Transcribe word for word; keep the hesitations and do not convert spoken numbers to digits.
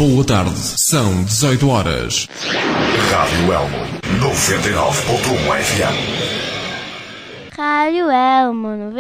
Boa tarde, são dezoito horas. Rádio Elmo, noventa e nove ponto um F M. Rádio Elmo,